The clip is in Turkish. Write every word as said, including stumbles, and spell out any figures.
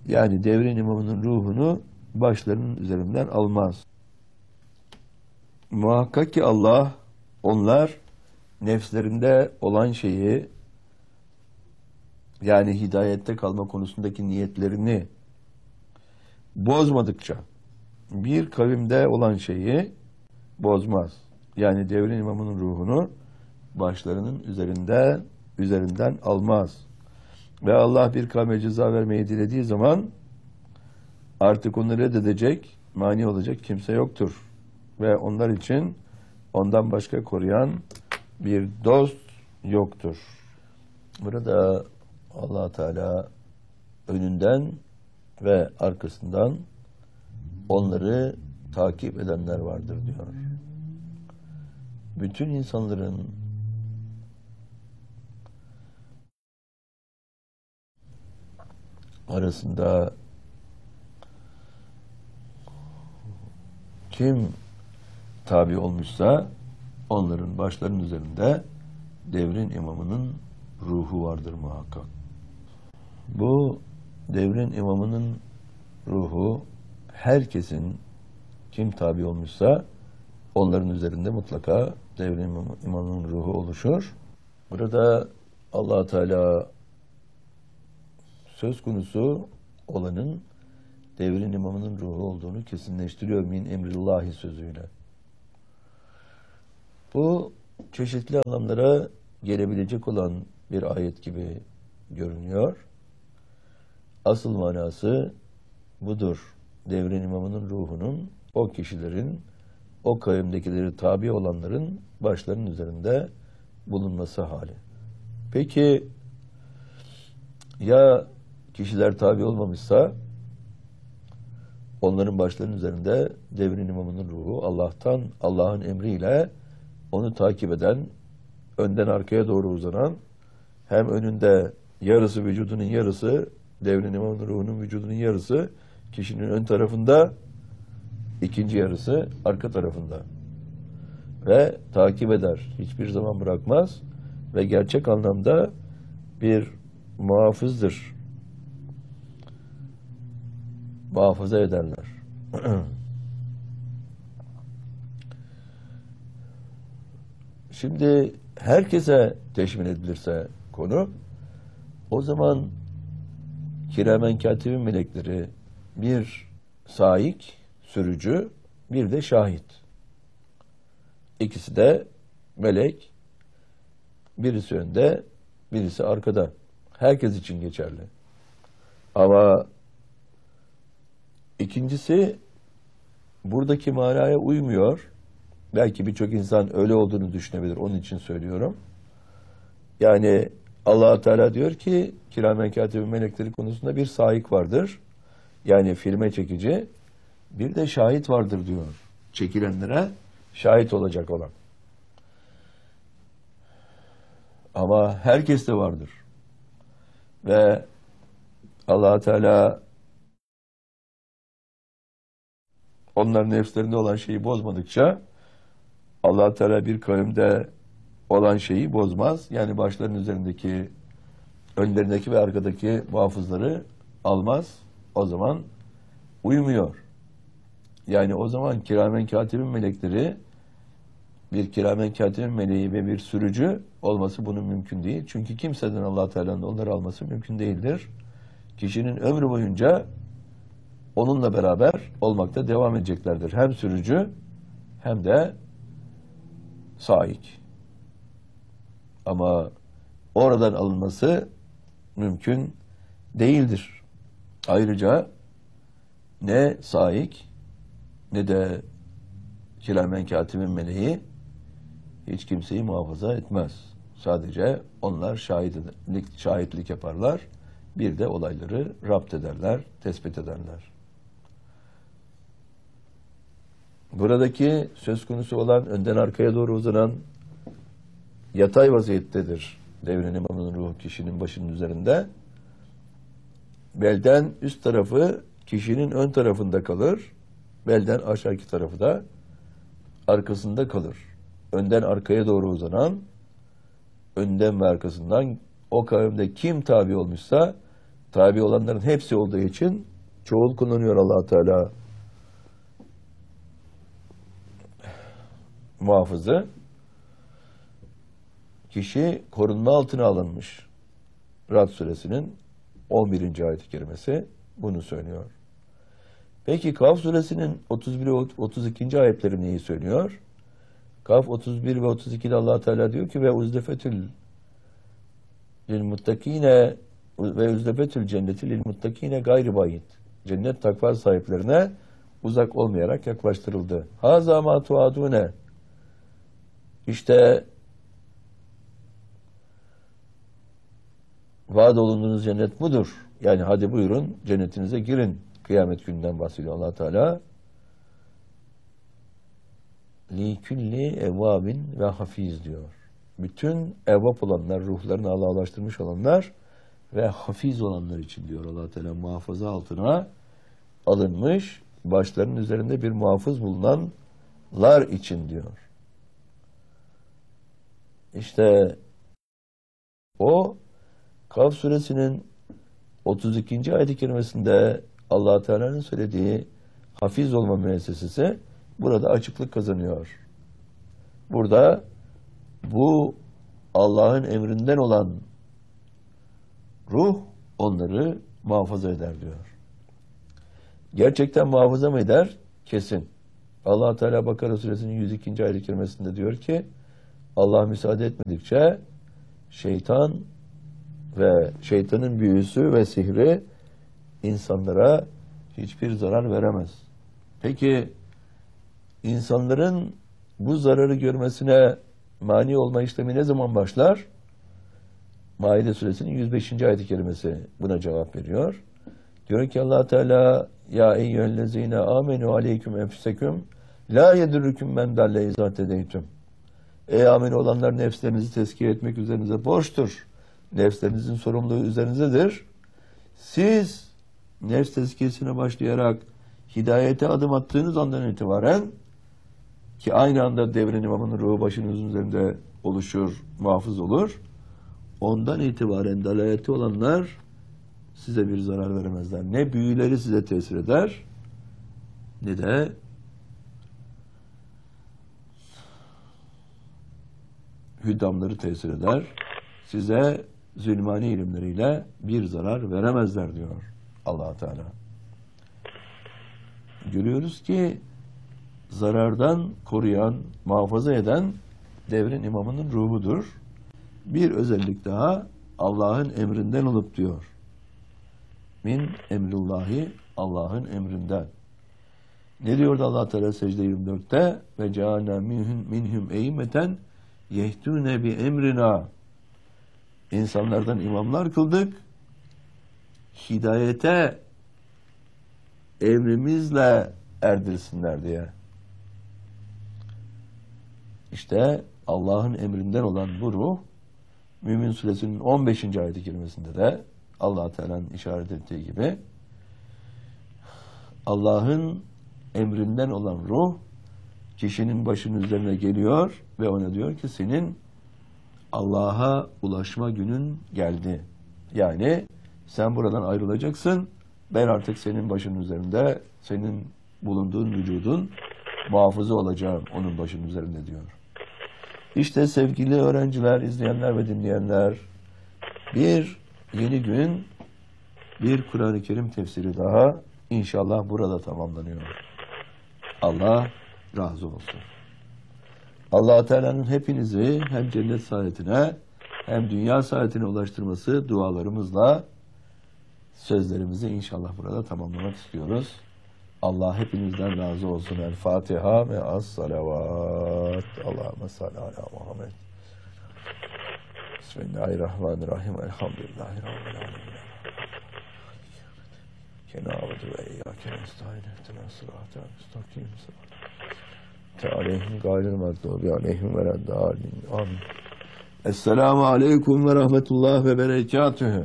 Yani devrin imamının ruhunu başlarının üzerinden almaz. Muhakkak ki Allah, onlar nefslerinde olan şeyi, yani hidayette kalma konusundaki niyetlerini bozmadıkça bir kavimde olan şeyi bozmaz. Yani devrin imamının ruhunu başlarının üzerinde üzerinden almaz. Ve Allah bir kavme ceza vermeyi dilediği zaman artık onu reddedecek, mani olacak kimse yoktur. Ve onlar için ondan başka koruyan bir dost yoktur. Burada Allah Teala önünden ve arkasından onları takip edenler vardır diyor. Bütün insanların arasında kim tabi olmuşsa onların başlarının üzerinde devrin imamının ruhu vardır muhakkak. Bu devrin imamının ruhu herkesin kim tabi olmuşsa onların üzerinde mutlaka devrin imamının ruhu oluşur. Burada Allah Teala söz konusu olanın devrin imamının ruhu olduğunu kesinleştiriyor min emrillahi sözüyle. Bu çeşitli anlamlara gelebilecek olan bir ayet gibi görünüyor. Asıl manası budur. Devrin imamının ruhunun o kişilerin, o kavimdekileri tabi olanların başlarının üzerinde bulunması hali. Peki ya kişiler tabi olmamışsa onların başlarının üzerinde devrin imamının ruhu Allah'tan, Allah'ın emriyle onu takip eden, önden arkaya doğru uzanan, hem önünde yarısı vücudunun yarısı, devrin imamının ruhunun vücudunun yarısı, kişinin ön tarafında, ikinci yarısı arka tarafında. Ve takip eder, hiçbir zaman bırakmaz ve gerçek anlamda bir muhafızdır. Muhafaza ederler. Şimdi herkese teşmil edilirse konu, o zaman kiramen katibin melekleri bir saik, sürücü, bir de şahit. İkisi de melek, birisi önde, birisi arkada. Herkes için geçerli. Ama ikincisi buradaki manaya uymuyor. Belki birçok insan öyle olduğunu düşünebilir. Onun için söylüyorum. Yani Allah Teala diyor ki kiramen katibin melekleri konusunda bir saik vardır. Yani filme çekici. Bir de şahit vardır diyor. Çekilenlere şahit olacak olan. Ama herkes de vardır. Ve Allah Teala onların nefslerinde olan şeyi bozmadıkça Allah Teala bir kavimde olan şeyi bozmaz. Yani başlarının üzerindeki, önlerindeki ve arkadaki muhafızları almaz. O zaman uymuyor. Yani o zaman kiramen katibin melekleri, bir kiramen katibin meleği ve bir sürücü olması bunun mümkün değil. Çünkü kimseden Allah Teala'nın onları alması mümkün değildir. Kişinin ömrü boyunca onunla beraber olmakta devam edeceklerdir. Hem sürücü hem de saik. Ama oradan alınması mümkün değildir. Ayrıca ne saik ne de kiramen katibin meleği hiç kimseyi muhafaza etmez. Sadece onlar şahitlik, şahitlik yaparlar. Bir de olayları rapt ederler, tespit ederler. Buradaki söz konusu olan önden arkaya doğru uzanan yatay vaziyettedir devrin imamının ruhu kişinin başının üzerinde. Belden üst tarafı kişinin ön tarafında kalır. Belden aşağıki tarafı da arkasında kalır. Önden arkaya doğru uzanan, önden ve arkasından o kavimde kim tabi olmuşsa tabi olanların hepsi olduğu için çoğul kullanıyor Allah Teala. Muhafızı. Kişi korunma altına alınmış. Rad suresinin on birinci ayet-i kerimesi bunu söylüyor. Peki Kaf suresinin otuz bir ve otuz ikinci ayetleri neyi söylüyor? Kaf otuz bir ve otuz ikide Allah Teala diyor ki ve uzdefetül lil muttakine ve uzdefetül cenneti lil muttakine gayri bayit. Cennet takva sahiplerine uzak olmayarak yaklaştırıldı. Haza ma tuadune. İşte vaad olunduğunuz cennet budur. Yani hadi buyurun cennetinize girin. Kıyamet gününden bahsediyor Allah Teala. Li külli evvabin ve hafiz diyor. Bütün evvab olanlar, ruhlarını Allah'laştırmış olanlar ve hafiz olanlar için diyor Allah Teala, muhafaza altına alınmış, başlarının üzerinde bir muhafız bulunanlar için diyor. İşte o Kaf suresinin otuz ikinci ayet-i kerimesinde Allah Teala'nın söylediği hafiz olma müessesesi burada açıklık kazanıyor. Burada bu Allah'ın emrinden olan ruh onları muhafaza eder diyor. Gerçekten muhafaza mı eder? Kesin. Allah Teala Bakara suresinin yüz ikinci ayet-i kerimesinde diyor ki Allah müsaade etmedikçe şeytan ve şeytanın büyüsü ve sihri insanlara hiçbir zarar veremez. Peki insanların bu zararı görmesine mani olma işlemi ne zaman başlar? Maide suresinin yüz beşinci ayet-i kerimesi buna cevap veriyor. Diyor ki Allah Teala ya eyyühellezine amenu aleyküm enfüseküm la yedürrüküm men dalle izâ tedeytüm. Ey amin olanlar, nefslerinizi tezkiye etmek üzerinize borçtur. Nefslerinizin sorumluluğu üzerinizdedir. Siz nefs tezkiyesine başlayarak hidayete adım attığınız andan itibaren ki aynı anda devrin imamının ruhu başınızın üzerinde oluşur, muhafız olur. Ondan itibaren dalaleti olanlar size bir zarar veremezler. Ne büyüleri size tesir eder ne de hüddamları tesir eder. Size zulmani ilimleriyle bir zarar veremezler diyor Allah Teala. Görüyoruz ki zarardan koruyan, muhafaza eden devrin imamının ruhudur. Bir özellik daha Allah'ın emrinden olup diyor. Min emrullahi, Allah'ın emrinden. Ne diyordu Allah Teala secde yirmi dörtte? Ve cealna minhum minhum eymeten yehdune bi emrina. İnsanlardan imamlar kıldık. Hidayete emrimizle erdirsinler diye. İşte Allah'ın emrinden olan bu ruh Mümin Suresinin on beşinci ayet-i kerimesinde de Allah Teala'nın işaret ettiği gibi Allah'ın emrinden olan ruh kişinin başının üzerine geliyor ve ona diyor ki senin Allah'a ulaşma günün geldi. Yani sen buradan ayrılacaksın. Ben artık senin başının üzerinde, senin bulunduğun vücudun muhafızı olacağım onun başının üzerinde diyor. İşte sevgili öğrenciler, izleyenler ve dinleyenler, bir yeni gün, bir Kur'an-ı Kerim tefsiri daha inşallah burada tamamlanıyor. Allah razı olsun. Allah Teala'nın hepinizi hem cennet saadetine hem dünya saadetine ulaştırması dualarımızla sözlerimizi inşallah burada tamamlamak istiyoruz. Allah hepinizden razı olsun. El Fatiha ve as-salavat. Allahümme salli ala Muhammed. Bismillahirrahmanirrahim. Elhamdülillahi Rabbil alemin. Kenâbudu ve iyyâke nestaîn. İhdina sıratal müstakîm. Aleyhim gayril mağdûbi aleyhim ve leddâlin. Amin. Esselamu aleyküm ve rahmetullah ve berekatühü.